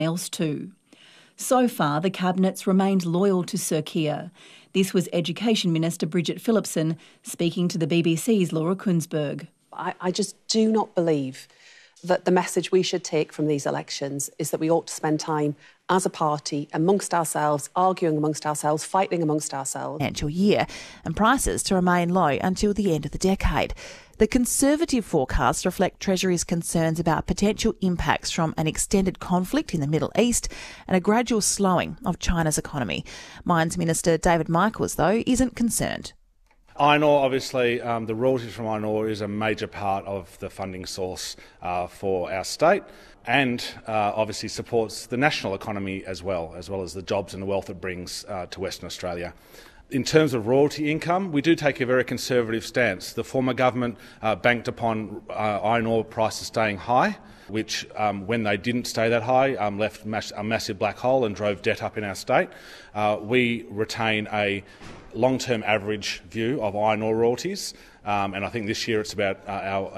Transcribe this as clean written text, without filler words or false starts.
else too. So far, the Cabinet's remained loyal to Sir Keir. This was Education Minister Bridget Phillipson speaking to the BBC's Laura Kunsberg. I just do not believe that the message we should take from these elections is that we ought to spend time as a party amongst ourselves, arguing amongst ourselves, fighting amongst ourselves. Financial year, and prices to remain low until the end of the decade. The Conservative forecasts reflect Treasury's concerns about potential impacts from an extended conflict in the Middle East and a gradual slowing of China's economy. Mines Minister David Michaels, though, isn't concerned. Iron ore, obviously, the royalties from iron ore is a major part of the funding source for our state and obviously supports the national economy as well as the jobs and the wealth it brings to Western Australia. In terms of royalty income, we do take a very conservative stance. The former government banked upon iron ore prices staying high, which, when they didn't stay that high, left a massive black hole and drove debt up in our state. We retain a long-term average view of iron ore royalties, and I think this year it's about our